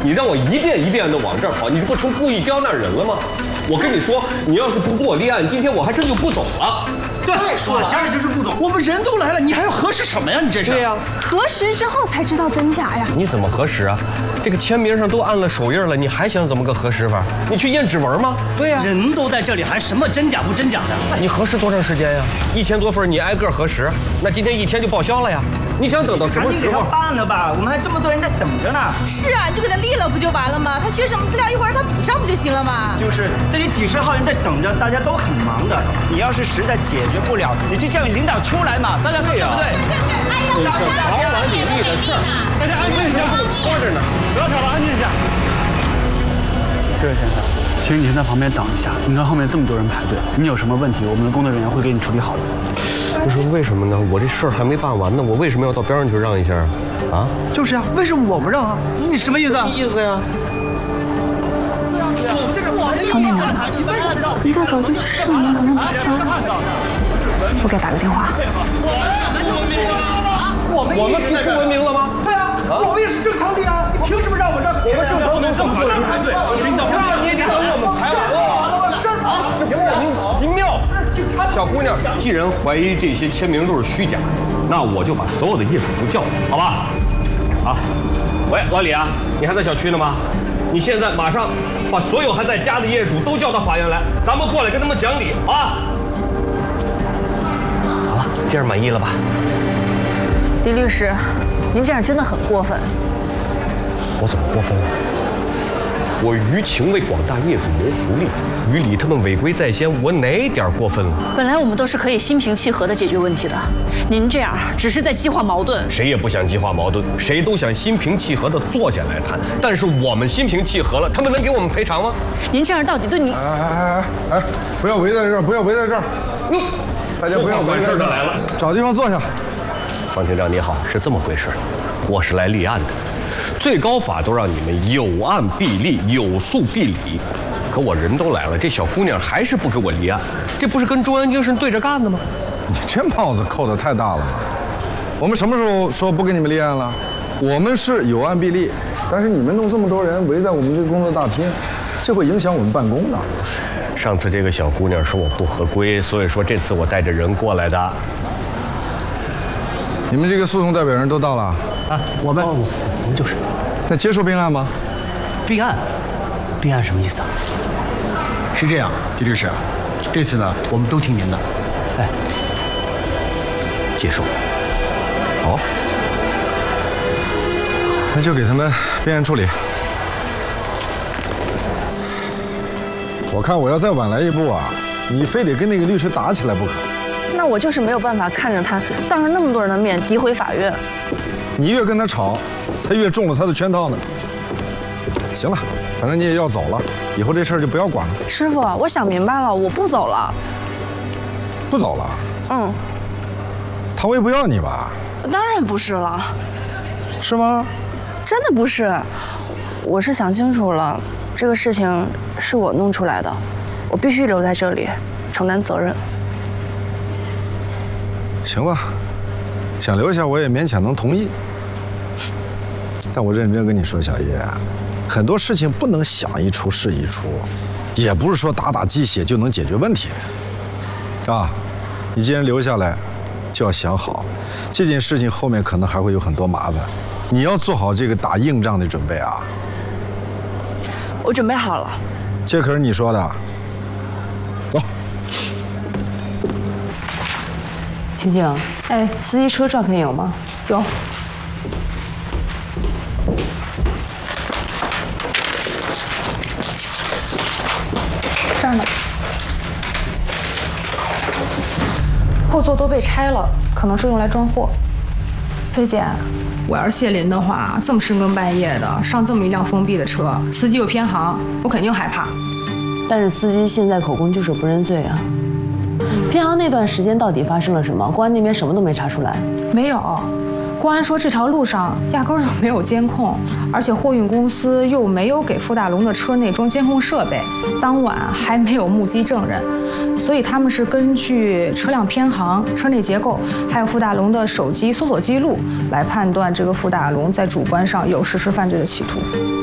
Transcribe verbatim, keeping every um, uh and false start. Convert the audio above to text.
你让我一遍一遍的往这儿跑，你不成故意刁难人了吗？我跟你说，你要是不给我立案，今天我还真就不走了。 对，说了，今儿就是不走。我们人都来了，你还要核实什么呀？你这是？ 对呀， 核实之后才知道真假呀。 你怎么核实啊？这个签名上都按了手印了，你还想怎么个核实法？你去验指纹吗？对呀， 人都在这里，还什么真假不真假的？ 你核实多长时间呀？一千多份，你挨个核实，那今天一天就报销了呀。你想等到什么时候？ 办了吧，我们还这么多人在等着呢。 是啊，你就给他立了不就完了吗？他缺什么资料，一会儿他补上不就行了吗？ 就是这里几十号人在等着，大家都很忙的。你要是实在解决不了，你就叫你领导出来嘛，大家说对不对？ 哎呀， 这是早晚履历的事儿，大家安静一下，拖着呢，不要吵了，安静一下。 这位先生，请你先在旁边等一下。你看后面这么多人排队，你有什么问题，我们的工作人员会给你处理好的。 不是为什么呢？我这事儿还没办完呢，我为什么要到边上去让一下啊？啊？ 就是呀，为什么我不让啊？你什么意思啊？ 意思呀？ 黄院长，一大早就去市民可能紧张，我给他打个电话。 我们我们不文明了吗？ 对啊，我们也是正常的啊，你凭什么让我让？我们正常不能这么做，排队。领导， 你也得等我们排完了。 事儿啊， 莫名其妙。小姑娘，既然怀疑这些签名都是虚假，那我就把所有的业主都叫来，好吧？啊，喂，老李啊，你还在小区呢吗？你现在马上把所有还在家的业主都叫到法院来，咱们过来跟他们讲理啊！好了，这样满意了吧？ 李律师，您这样真的很过分。 我怎么过分了？我于情为广大业主谋福利，于理他们违规在先，我哪点过分了？ 本来我们都是可以心平气和的解决问题的，您这样只是在激化矛盾。 谁也不想激化矛盾，谁都想心平气和的坐下来谈。但是我们心平气和了，他们能给我们赔偿吗？ 您这样到底对你…… 哎哎哎哎哎，不要围在这儿，不要围在这儿。嗯，大家不要管事的来了， 找地方坐下。 方厅长你好，是这么回事，我是来立案的。最高法都让你们有案必立，有诉必理，可我人都来了，这小姑娘还是不给我立案，这不是跟中央精神对着干的吗？ 你这帽子扣得太大了吧？我们什么时候说不给你们立案了？我们是有案必立，但是你们弄这么多人围在我们这个工作大厅，这会影响我们办公的。 上次这个小姑娘说我不合规，所以说这次我带着人过来的。 你们这个诉讼代表人都到了啊？我们，我们就是。 那接受并案吗？ 并案？并案什么意思啊？ 是这样，狄律师，这次呢，我们都听您的。 哎，接受。 好，那就给他们并案处理。我看我要再晚来一步啊，你非得跟那个律师打起来不可。 那我就是没有办法看着他当着那么多人的面诋毁法院。 你越跟他吵，才越中了他的圈套呢。行了，反正你也要走了，以后这事儿就不要管了。 师傅，我想明白了，我不走了。 不走了？ 嗯。 唐薇不要你吧？ 当然不是了。 是吗？ 真的不是，我是想清楚了，这个事情是我弄出来的，我必须留在这里承担责任。 行吧，想留下我也勉强能同意。但我认真跟你说，小叶，很多事情不能想一出是一出，也不是说打打鸡血就能解决问题的，啊！你既然留下来，就要想好，这件事情后面可能还会有很多麻烦，你要做好这个打硬仗的准备啊！ 我准备好了。 这可是你说的。走。 晴晴，哎，司机车照片有吗？ 有。这儿呢。 后座都被拆了，可能是用来装货。菲姐，我要是谢林的话，这么深更半夜的上这么一辆封闭的车，司机又偏航，我肯定害怕。 但是司机现在口供就是不认罪啊。偏航那段时间到底发生了什么？公安那边什么都没查出来。 没有，公安说这条路上压根儿就没有监控，而且货运公司又没有给傅大龙的车内装监控设备，当晚还没有目击证人，所以他们是根据车辆偏航、车内结构，还有傅大龙的手机搜索记录来判断这个傅大龙在主观上有实施犯罪的企图。